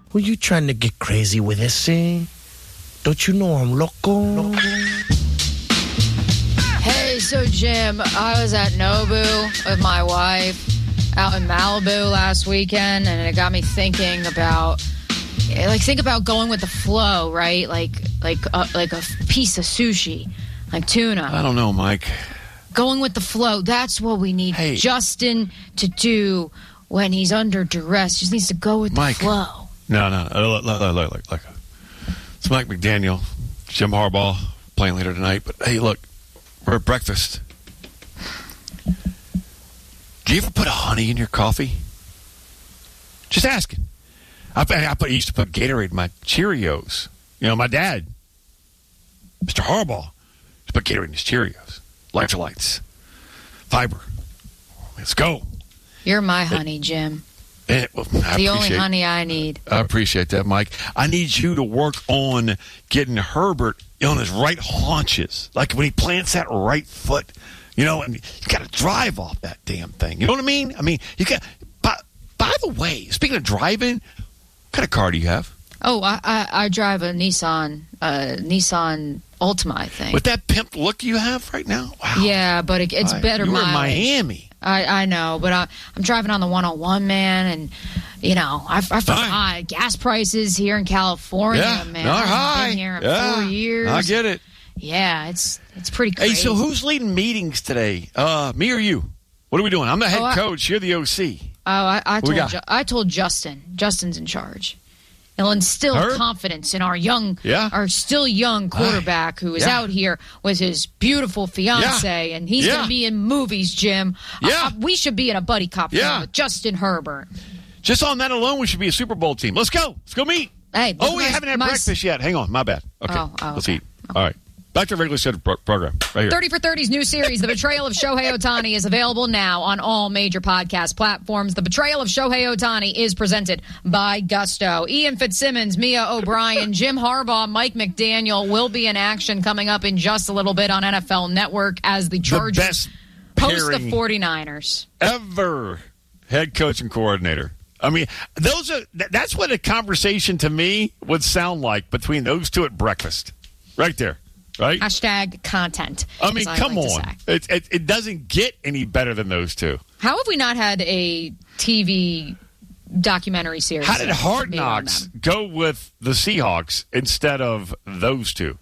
Were you trying to get crazy with this, eh? Don't you know I'm loco? Hey, so Jim, I was at Nobu with my wife out in Malibu last weekend, and it got me thinking about, think about going with the flow, right? Like a piece of sushi, like tuna. I don't know, Mike. Going with the flow. That's what we need Justin to do when he's under duress. Just needs to go with the flow. No. Look. It's Mike McDaniel, Jim Harbaugh playing later tonight. But, hey, look, we're at breakfast. Do you ever put honey in your coffee? Just asking. I used to put Gatorade in my Cheerios. You know, my dad, Mr. Harbaugh, used to put Gatorade in his Cheerios. Electrolytes. Fiber. Let's go. You're my honey, Jim. The only honey I need. I appreciate that, Mike. I need you to work on getting Herbert on his right haunches. Like when he plants that right foot, you know, and you got to drive off that damn thing. You know what I mean? You got. By the way, speaking of driving, what kind of car do you have? Oh, I drive a Nissan Altima, I think. With that pimp look you have right now? Wow. Yeah, but it's better mileage. You're in Miami. I know, but I'm driving on the 101, man, and, you know, I forgot gas prices here in California, man. I've been here in 4 years. I get it. Yeah, it's pretty crazy. Hey, so who's leading meetings today? Me or you? What are we doing? I'm the head coach. You're the OC. I told Justin. Justin's in charge. He'll instill confidence in our still young quarterback who is out here with his beautiful fiance, and he's going to be in movies, Jim. We should be in a buddy cop film with Justin Herbert. Just on that alone, we should be a Super Bowl team. Let's go. Let's go meet. Hey, we haven't had breakfast yet. Hang on. My bad. Okay. Let's eat. All right. Back to our regularly scheduled program right here. 30 for 30's new series, The Betrayal of Shohei Ohtani, is available now on all major podcast platforms. The Betrayal of Shohei Ohtani is presented by Gusto. Ian Fitzsimmons, Mia O'Brien, Jim Harbaugh, Mike McDaniel will be in action coming up in just a little bit on NFL Network as the Chargers host the 49ers. Ever head coach and coordinator. I mean, that's what a conversation to me would sound like between those two at breakfast. Right there. Right? Hashtag content. I mean, come on. It doesn't get any better than those two. How have we not had a TV documentary series? How did Hard Knocks go with the Seahawks instead of those two?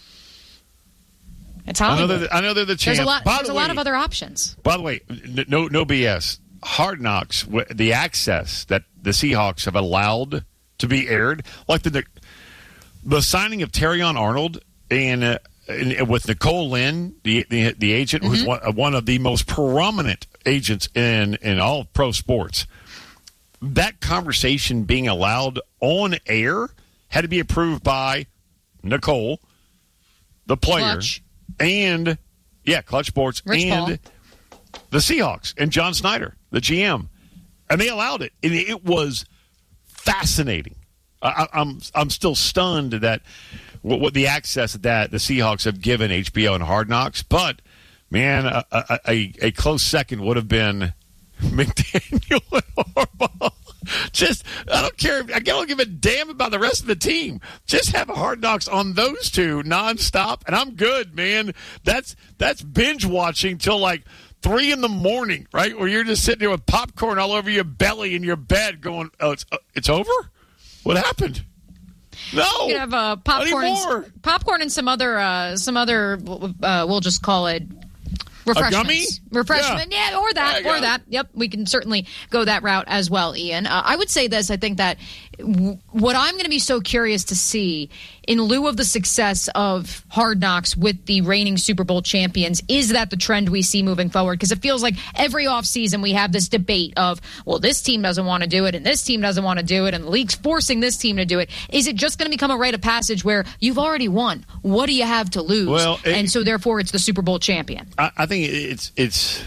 It's Hollywood. I know they're the champ. There's a lot of other options. By the way, no BS. Hard Knocks, the access that the Seahawks have allowed to be aired, like the signing of Terrion Arnold and with Nicole Lynn, the agent, who's one of the most prominent agents in all of pro sports. That conversation being allowed on air had to be approved by Nicole, the player, Clutch. and Clutch Sports, Rich and Paul. the Seahawks, and John Snyder, the GM, and they allowed it, and it was fascinating. I'm still stunned that what the access that the Seahawks have given HBO and Hard Knocks, but man, a close second would have been McDaniel and Harbaugh. I don't care. I don't give a damn about the rest of the team. Just have a Hard Knocks on those two nonstop, and I'm good, man. That's binge watching till like 3 a.m, right? Where you're just sitting there with popcorn all over your belly in your bed, going, "Oh, it's over? What happened?" No, you can have popcorn and some other. We'll just call it refreshments. Refreshment, yeah, or that. Yep, we can certainly go that route as well, Ian. I would say this. I think that what I'm going to be so curious to see, in lieu of the success of Hard Knocks with the reigning Super Bowl champions, is that the trend we see moving forward? Because it feels like every offseason we have this debate of, well, this team doesn't want to do it, and this team doesn't want to do it, and the league's forcing this team to do it. Is it just going to become a rite of passage where you've already won? What do you have to lose? Well, and so therefore it's the Super Bowl champion. I think it's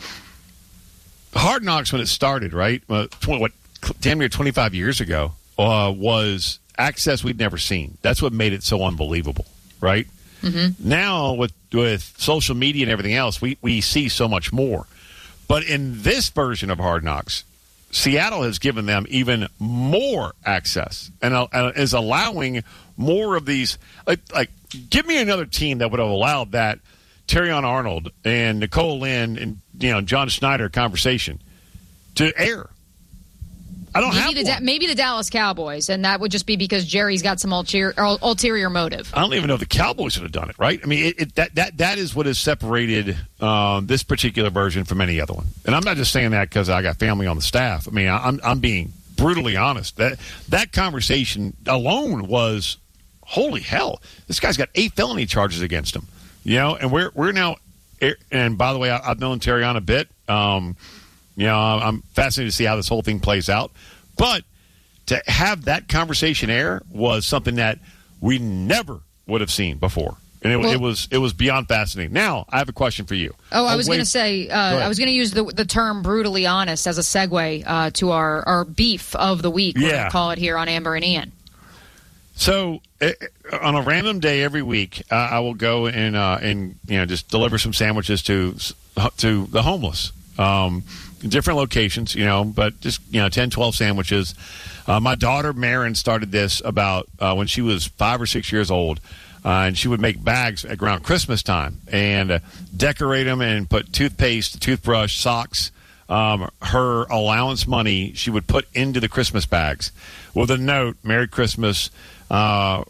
Hard Knocks when it started, right? Damn near 25 years ago, was access we'd never seen. That's what made it so unbelievable, right? Mm-hmm. Now, with social media and everything else, we see so much more. But in this version of Hard Knocks, Seattle has given them even more access and is allowing more of these. Like, give me another team that would have allowed that Terrion Arnold and Nicole Lynn and John Schneider conversation to air. I don't have one. Maybe the Dallas Cowboys, and that would just be because Jerry's got some ulterior motive. I don't even know if the Cowboys would have done it, right? I mean, that is what has separated this particular version from any other one. And I'm not just saying that because I got family on the staff. I mean, I'm being brutally honest. That conversation alone was, holy hell, this guy's got 8 felony charges against him. And we're now. And by the way, I've known Terrion a bit. I'm fascinated to see how this whole thing plays out. But to have that conversation air was something that we never would have seen before. And it was beyond fascinating. Now, I have a question for you. I was going to say, I was going to use the term brutally honest as a segue to our beef of the week. We're going to call it here on Amber and Ian. So on a random day every week, I will go and just deliver some sandwiches to the homeless. Different locations, but just 10, 12 sandwiches. My daughter Marin started this about when she was 5 or 6 years old, and she would make bags around Christmas time and decorate them and put toothpaste, toothbrush, socks, her allowance money she would put into the Christmas bags with a note: "Merry Christmas. You're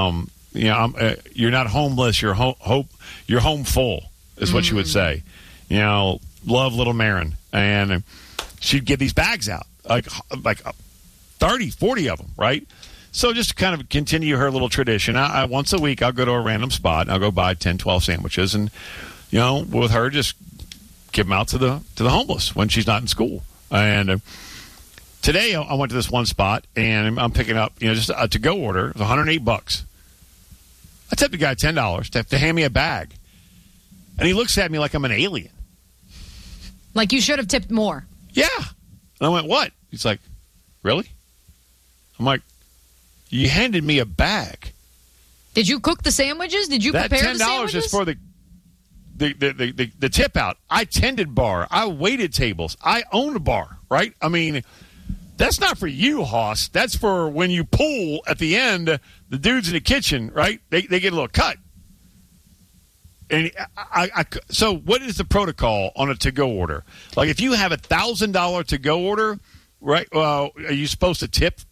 not homeless. You're home full," is what she would say. Love little Marin. And she'd give these bags out, like 30, 40 of them, right? So just to kind of continue her little tradition, I once a week I'll go to a random spot and I'll go buy 10, 12 sandwiches and, with her just give them out to the homeless when she's not in school. And today I went to this one spot and I'm picking up, just a to-go order. It was $108. I tipped the guy $10 to hand me a bag. And he looks at me like I'm an alien. Like you should have tipped more. Yeah. And I went, what? He's like, really? I'm like, you handed me a bag. Did you cook the sandwiches? Did you prepare the sandwiches? That $10 is for the tip out. I tended bar. I waited tables. I owned a bar, right? I mean, that's not for you, Hoss. That's for when you pull at the end, the dudes in the kitchen, right? They get a little cut. And so what is the protocol on a to-go order? Like if you have $1,000 to-go order, right, are you supposed to tip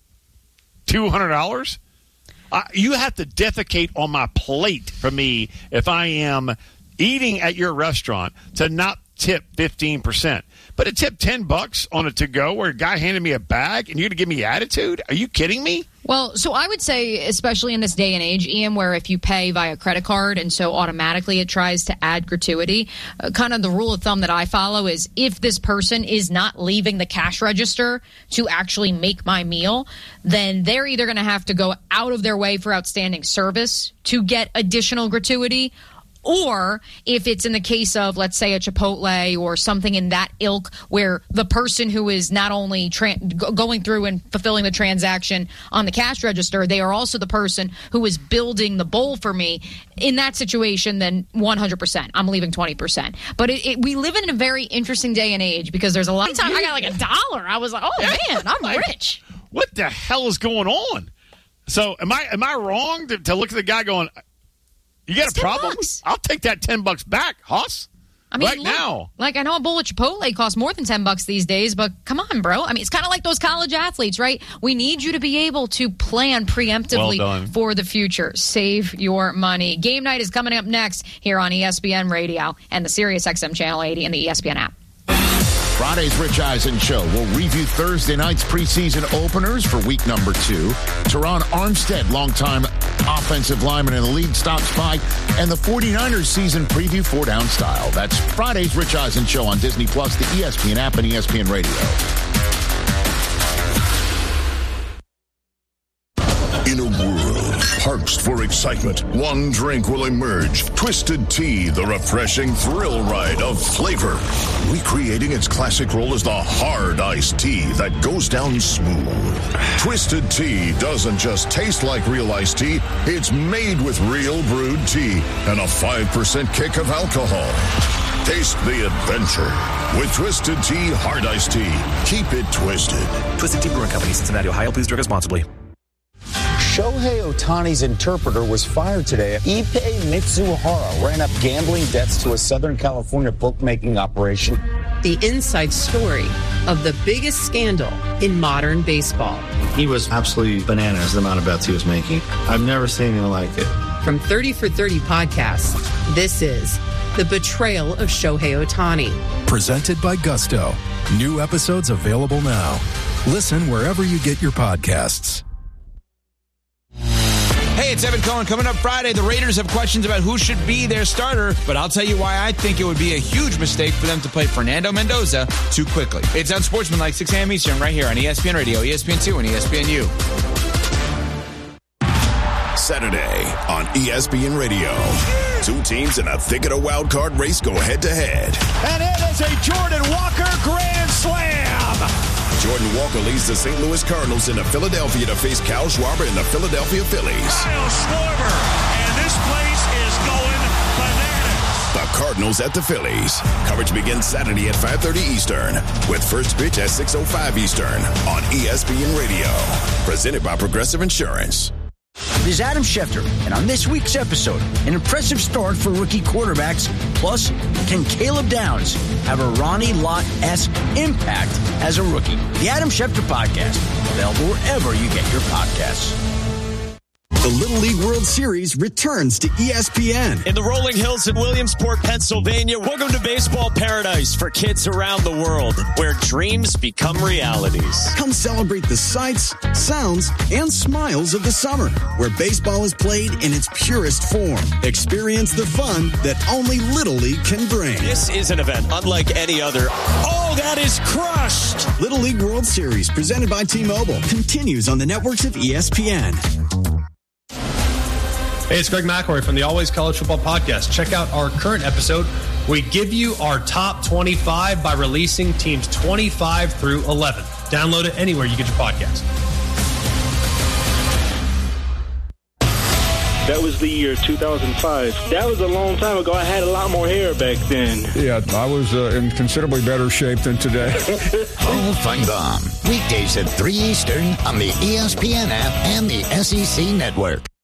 $200? You have to defecate on my plate for me if I am eating at your restaurant to not tip 15%. But to tip $10 on a to-go where a guy handed me a bag and you're going to give me attitude? Are you kidding me? Well, so I would say, especially in this day and age, Ian, where if you pay via credit card and so automatically it tries to add gratuity, kind of the rule of thumb that I follow is if this person is not leaving the cash register to actually make my meal, then they're either going to have to go out of their way for outstanding service to get additional gratuity, or if it's in the case of, let's say, a Chipotle or something in that ilk where the person who is not only going through and fulfilling the transaction on the cash register, they are also the person who is building the bowl for me. In that situation, then 100%. I'm leaving 20%. But we live in a very interesting day and age because there's a lot of times I got like $1. I was like, oh, man, I'm rich. What the hell is going on? So am I wrong to look at the guy going, you got a problem? $10. I'll take that $10 back, Hoss. I mean, right now. Like, I know a bowl of Chipotle costs more than $10 these days, but come on, bro. I mean, it's kind of like those college athletes, right? We need you to be able to plan preemptively for the future. Save your money. Game night is coming up next here on ESPN Radio and the SiriusXM Channel 80 and the ESPN app. Friday's Rich Eisen Show will review Thursday night's preseason openers for week number 2. Teron Armstead, longtime offensive lineman in the league, stops by, and the 49ers season preview 4-down style. That's Friday's Rich Eisen Show on Disney+, the ESPN app, and ESPN Radio. In a world parched for excitement, one drink will emerge. Twisted Tea, the refreshing thrill ride of flavor. Recreating its classic role as the hard iced tea that goes down smooth. Twisted Tea doesn't just taste like real iced tea, it's made with real brewed tea and a 5% kick of alcohol. Taste the adventure with Twisted Tea Hard Iced Tea. Keep it twisted. Twisted Tea Brewing Company, Cincinnati, Ohio. Please drink responsibly. Shohei Ohtani's interpreter was fired today. Ippei Mitsuhara ran up gambling debts to a Southern California bookmaking operation. The inside story of the biggest scandal in modern baseball. He was absolutely bananas, the amount of bets he was making. I've never seen anything like it. From 30 for 30 podcasts, this is The Betrayal of Shohei Ohtani. Presented by Gusto. New episodes available now. Listen wherever you get your podcasts. Hey, it's Evan Cohen. Coming up Friday, the Raiders have questions about who should be their starter, but I'll tell you why I think it would be a huge mistake for them to play Fernando Mendoza too quickly. It's Unsportsmanlike, 6 a.m. Eastern, right here on ESPN Radio, ESPN2, and ESPNU. Saturday on ESPN Radio. Two teams in a thick of the wild card race go head-to-head. And it is a Jordan Walker grand slam. Jordan Walker leads the St. Louis Cardinals into Philadelphia to face Kyle Schwarber and the Philadelphia Phillies. Kyle Schwarber, and this place is going bananas. The Cardinals at the Phillies. Coverage begins Saturday at 5:30 Eastern with first pitch at 6:05 Eastern on ESPN Radio. Presented by Progressive Insurance. This is Adam Schefter, and on this week's episode, an impressive start for rookie quarterbacks. Plus, can Caleb Downs have a Ronnie Lott-esque impact as a rookie? The Adam Schefter Podcast, available wherever you get your podcasts. The Little League World Series returns to ESPN. In the rolling hills in Williamsport, Pennsylvania, welcome to baseball paradise for kids around the world, where dreams become realities. Come celebrate the sights, sounds, and smiles of the summer, where baseball is played in its purest form. Experience the fun that only Little League can bring. This is an event unlike any other. Oh, that is crushed! Little League World Series, presented by T-Mobile, continues on the networks of ESPN. Hey, it's Greg McElroy from the Always College Football Podcast. Check out our current episode. We give you our top 25 by releasing teams 25 through 11. Download it anywhere you get your podcast. That was the year 2005. That was a long time ago. I had a lot more hair back then. Yeah, I was in considerably better shape than today. Paul Feinbaum, weekdays at 3 Eastern on the ESPN app and the SEC Network.